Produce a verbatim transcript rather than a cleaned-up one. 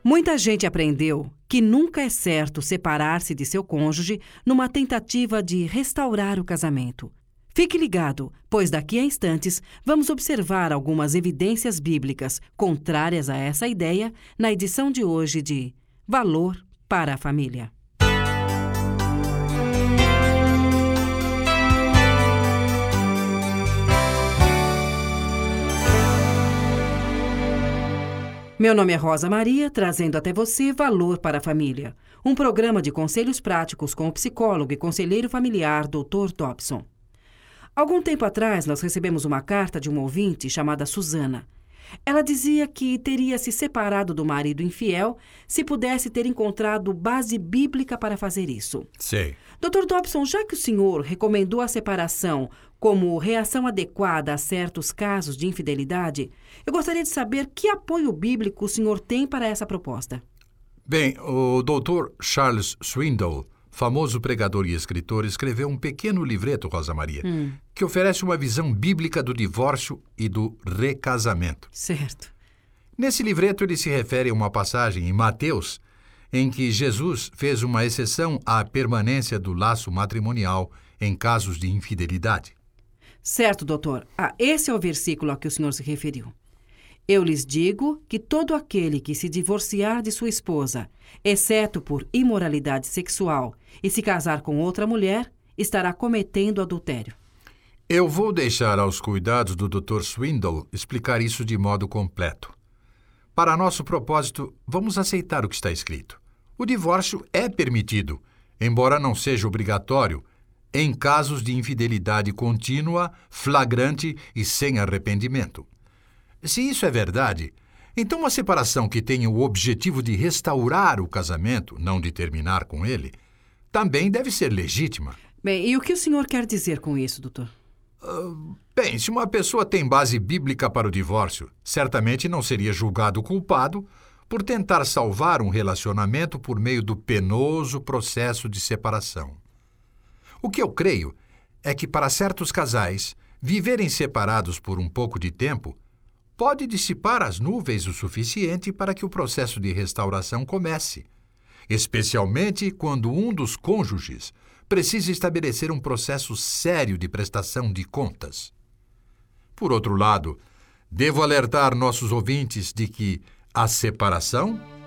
Muita gente aprendeu que nunca é certo separar-se de seu cônjuge numa tentativa de restaurar o casamento. Fique ligado, pois daqui a instantes vamos observar algumas evidências bíblicas contrárias a essa ideia na edição de hoje de Valor para a Família. Meu nome é Rosa Maria, trazendo até você Valor para a Família, um programa de conselhos práticos com o psicólogo e conselheiro familiar doutor Dobson. Algum tempo atrás, nós recebemos uma carta de uma ouvinte chamada Susana. Ela dizia que teria se separado do marido infiel se pudesse ter encontrado base bíblica para fazer isso. Sei. doutor Dobson, já que o senhor recomendou a separação como reação adequada a certos casos de infidelidade, eu gostaria de saber que apoio bíblico o senhor tem para essa proposta. Bem, o doutor Charles Swindoll, famoso pregador e escritor, escreveu um pequeno livreto, Rosa Maria, hum. que oferece uma visão bíblica do divórcio e do recasamento. Certo. Nesse livreto, ele se refere a uma passagem em Mateus, em que Jesus fez uma exceção à permanência do laço matrimonial em casos de infidelidade. Certo, doutor. Ah, esse é o versículo a que o senhor se referiu. Eu lhes digo que todo aquele que se divorciar de sua esposa, exceto por imoralidade sexual, e se casar com outra mulher, estará cometendo adultério. Eu vou deixar aos cuidados do doutor Swindoll explicar isso de modo completo. Para nosso propósito, vamos aceitar o que está escrito. O divórcio é permitido, embora não seja obrigatório, em casos de infidelidade contínua, flagrante e sem arrependimento. Se isso é verdade, então uma separação que tenha o objetivo de restaurar o casamento, não de terminar com ele, também deve ser legítima. Bem, e o que o senhor quer dizer com isso, doutor? Uh, bem, se uma pessoa tem base bíblica para o divórcio, certamente não seria julgado culpado por tentar salvar um relacionamento por meio do penoso processo de separação. O que eu creio é que, para certos casais, viverem separados por um pouco de tempo pode dissipar as nuvens o suficiente para que o processo de restauração comece, especialmente quando um dos cônjuges precisa estabelecer um processo sério de prestação de contas. Por outro lado, devo alertar nossos ouvintes de que a separação